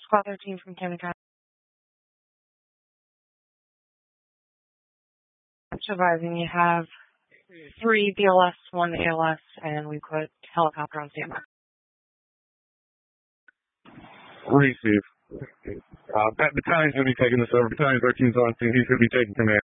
Squad 13 from Camden County. Advising you have 3 BLS, 1 ALS, and we put helicopter on standby. Receive. Battalion's going to be taking this over. Battalion 13's on scene. He's going to be taking command.